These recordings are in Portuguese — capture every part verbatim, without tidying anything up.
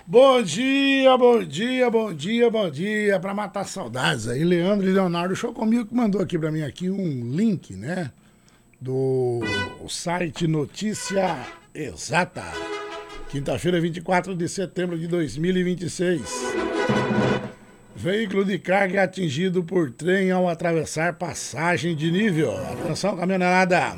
Bom dia, bom dia, bom dia, bom dia, para matar saudades aí, Leandro e Leonardo Show comigo que mandou aqui para mim aqui um link, né, do site Notícia Exata, quinta-feira, vinte e quatro de setembro de dois mil e vinte e seis. Veículo de carga é atingido por trem ao atravessar passagem de nível. Atenção, caminhonada.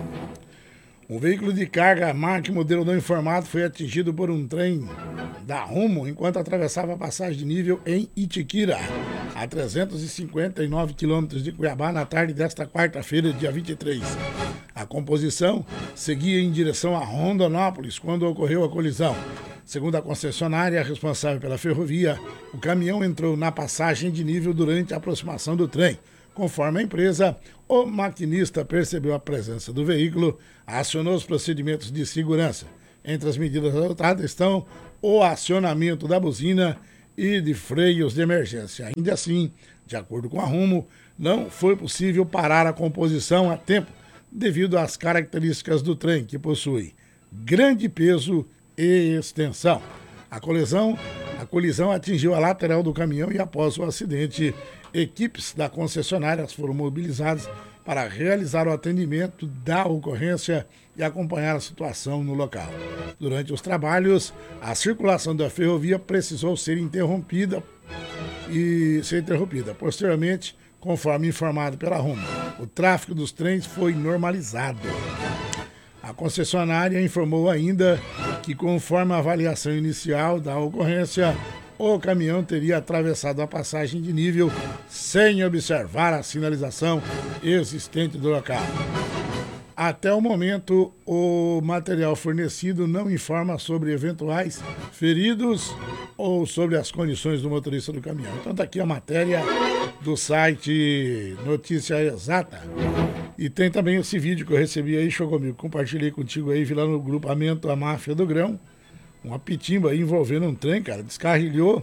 Um veículo de carga, marca e modelo não informado, foi atingido por um trem da Rumo enquanto atravessava a passagem de nível em Itiquira, a trezentos e cinquenta e nove quilômetros de Cuiabá, na tarde desta quarta-feira, dia vinte e três. A composição seguia em direção a Rondonópolis quando ocorreu a colisão. Segundo a concessionária responsável pela ferrovia, o caminhão entrou na passagem de nível durante a aproximação do trem. Conforme a empresa, o maquinista percebeu a presença do veículo, acionou os procedimentos de segurança. Entre as medidas adotadas estão o acionamento da buzina e de freios de emergência. Ainda assim, de acordo com a Rumo, não foi possível parar a composição a tempo devido às características do trem, que possui grande peso e extensão. A colisão, a colisão atingiu a lateral do caminhão e, após o acidente, equipes da concessionária foram mobilizadas para realizar o atendimento da ocorrência e acompanhar a situação no local. Durante os trabalhos, a circulação da ferrovia precisou ser interrompida e ser interrompida. Posteriormente, conforme informado pela Rumo, o tráfego dos trens foi normalizado. A concessionária informou ainda que, conforme a avaliação inicial da ocorrência, o caminhão teria atravessado a passagem de nível sem observar a sinalização existente do local. Até o momento, o material fornecido não informa sobre eventuais feridos ou sobre as condições do motorista do caminhão. Então tá aqui a matéria do site Notícia Exata. E tem também esse vídeo que eu recebi aí, show comigo, compartilhei contigo aí, vi lá no grupamento A Máfia do Grão. Uma pitimba aí envolvendo um trem, cara, descarrilhou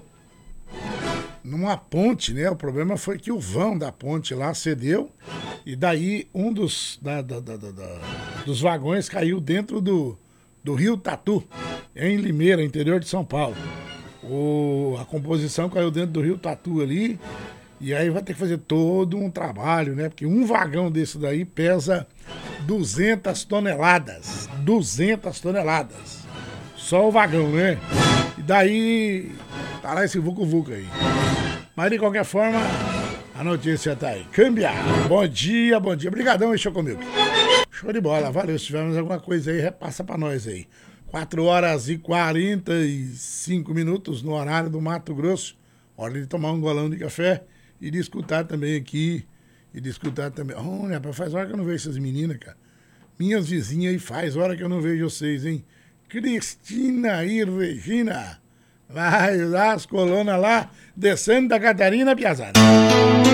numa ponte, né? O problema foi que o vão da ponte lá cedeu e daí um dos, da, da, da, da, dos vagões caiu dentro do, do rio Tatu, em Limeira, interior de São Paulo. O, a composição caiu dentro do rio Tatu ali e aí vai ter que fazer todo um trabalho, né? Porque um vagão desse daí pesa duzentas toneladas. duzentas toneladas. Só o vagão, né? E daí tá lá esse vucu-vucu aí. Mas de qualquer forma, a notícia tá aí. Câmbia! Bom dia, bom dia. Obrigadão, deixou comigo. Show de bola, valeu. Se tivermos alguma coisa aí, repassa pra nós aí. quatro horas e quarenta e cinco minutos no horário do Mato Grosso. Hora de tomar um golão de café e de escutar também aqui. E de escutar também. Olha, oh, faz hora que eu não vejo essas meninas, cara. Minhas vizinhas aí, faz hora que eu não vejo vocês, hein? Cristina e Regina. Vai dar as colunas lá de Santa Catarina, piazada.